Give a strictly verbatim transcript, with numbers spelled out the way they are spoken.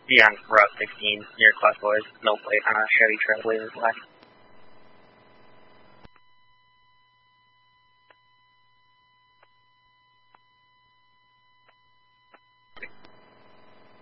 Be on Route sixteen near Class Boys, no plate on a Chevy Trailblazer black.